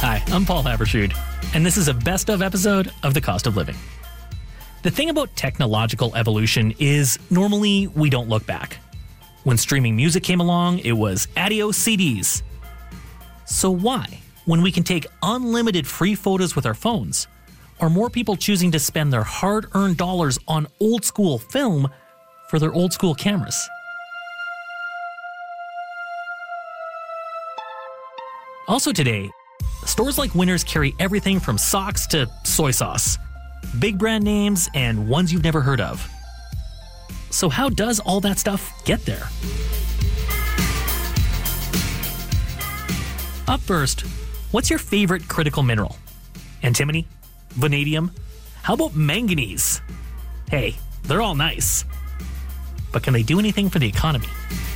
Hi, I'm Paul Haberstrood, and this is a best of episode of The Cost of Living. The thing about technological evolution is normally we don't look back. When streaming music came along, it was adios CDs. So why, when we can take unlimited free photos with our phones, are more people choosing to spend their hard-earned dollars on old-school film for their old-school cameras? Also today, stores like Winners carry everything from socks to soy sauce, big brand names and ones you've never heard of. So how does all that stuff get there? Up first, what's your favorite critical mineral? Antimony? Vanadium? How about manganese? Hey, they're all nice. But can they do anything for the economy?